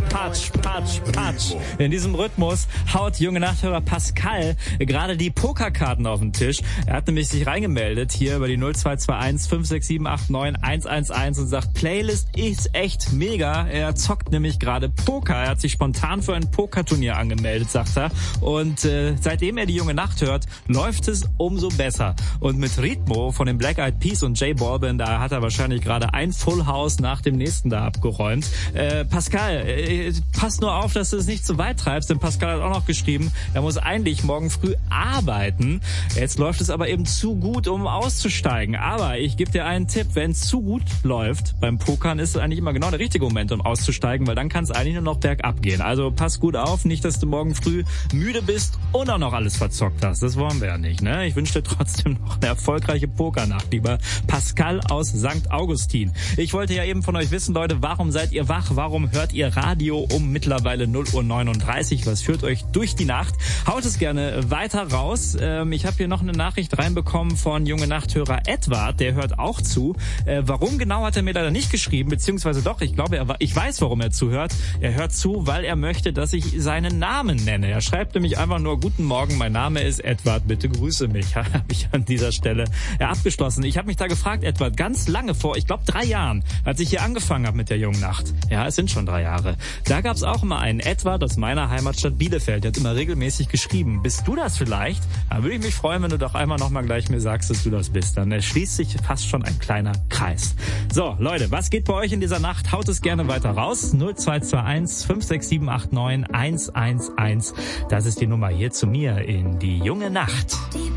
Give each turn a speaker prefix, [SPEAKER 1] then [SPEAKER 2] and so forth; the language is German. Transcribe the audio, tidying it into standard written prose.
[SPEAKER 1] Patsch, Patsch, Patsch. In diesem Rhythmus haut junge Nachthörer Pascal gerade die Pokerkarten auf den Tisch. Er hat nämlich sich reingemeldet hier über die 0221 56789 111 und sagt, Playlist ist echt mega. Er zockt nämlich gerade Poker. Er hat sich spontan für ein Pokerturnier angemeldet, sagt er. Und seitdem er die junge Nacht hört, läuft es umso besser. Und mit Ritmo von den Black Eyed Peas und J Balvin, da hat er wahrscheinlich gerade ein Full House nach dem nächsten da abgeräumt. Pascal, pass nur auf, dass du es nicht zu weit treibst, denn Pascal hat auch noch geschrieben, er muss eigentlich morgen früh arbeiten. Jetzt läuft es aber eben zu gut, um auszusteigen. Aber ich gebe dir einen Tipp, wenn es zu gut läuft beim Pokern, ist es eigentlich immer genau der richtige Moment, um auszusteigen, weil dann kann es eigentlich nur noch bergab gehen. Also pass gut auf, nicht, dass du morgen früh müde bist und auch noch alles verzockt hast. Das wollen wir ja nicht, ne? Ich wünsche dir trotzdem noch eine erfolgreiche Pokernacht, lieber Pascal aus St. Augustin. Ich wollte ja eben von euch wissen, Leute, warum seid ihr wach? Warum hört ihr Radio um mittlerweile 0:39 Uhr? Was führt euch durch die Nacht? Haut es gerne weiter raus. Ich habe hier noch eine Nachricht reinbekommen von junge Nachthörer Edward, der hört auch zu. Warum genau hat er mir leider nicht geschrieben, beziehungsweise doch, ich glaube, ich weiß, warum er zuhört. Er hört zu, weil er möchte, dass ich seinen Namen nenne. Er schreibt nämlich einfach nur, guten Morgen, mein Name ist Edward, bitte grüße mich. Habe ich an dieser Stelle abgeschlossen. Ich habe mich da gefragt, Edward, ganz lange vor, ich glaube 3 Jahren, als ich hier angefangen habe mit der jungen Nacht. Ja, es sind schon 3 Jahre. Da gab es auch immer einen Edward aus meiner Heimatstadt Bielefeld. Der hat immer regelmäßig geschrieben. Bist du das vielleicht? Dann würde ich mich freuen, wenn du doch einmal nochmal gleich mir sagst, dass du das bist. Dann erschließt sich fast schon ein kleiner Kreis. So, Leute, was geht bei euch in dieser Nacht? Haut es gerne weiter raus. 0221 56789 111. Das ist die Nummer hier zu mir in die junge Nacht.